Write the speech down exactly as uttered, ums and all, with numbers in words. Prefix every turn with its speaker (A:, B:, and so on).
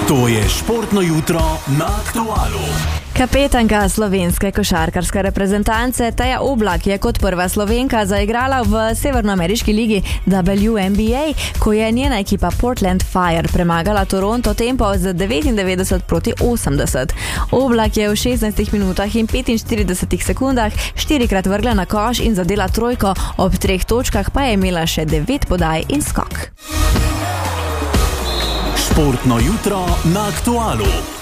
A: To je športno jutro na Aktualu.
B: Kapetanka slovenske košarkarske reprezentance Teja Oblak je kot prva Slovenka zaigrala v severnoameriški ligi W N B A, ko je njena ekipa Portland Fire premagala Toronto Tempo z devetindevetdeset proti osemdeset. Oblak je v šestnajstih minutah in petinštiridesetih sekundah štirikrat vrgla na koš in zadela trojko, ob treh točkah pa je imela še devet podaj in skok.
A: Športno jutro na Aktualu.